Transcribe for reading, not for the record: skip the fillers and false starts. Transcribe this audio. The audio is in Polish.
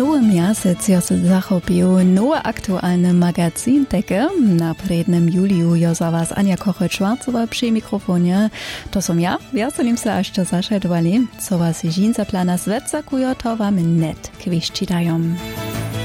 nowy miasec jo se zachopił nowy aktualny magazyn teke. Na prednym juliu jo za was Ania Kochel-Schwarzowa przy mikrofonie. To som ja, veselim se, až to zašedovali. Co was žinca plana svet zakujo, to wam net kviščidajom.